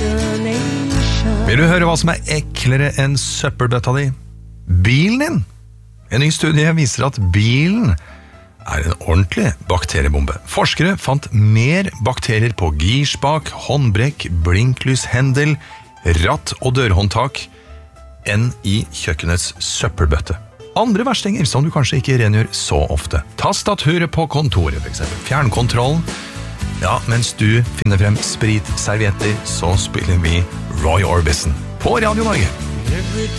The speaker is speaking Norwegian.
Vil du høre hva som eklere enn søppelbøtta di? Bilen din! En ny studie viser at bilen en ordentlig bakteriebombe. Forskere fant mer bakterier på girspak, håndbrekk, blinklyshendel, ratt og dørhåndtak enn i kjøkkenets søppelbøtte. Andre verstinger som du kanskje ikke rengjør så ofte. Tastaturet på kontoret, for eksempel. Fjernkontrollen. Ja, mens du finner frem spritservietter, så spiller vi Roy Orbison på Radio Norge.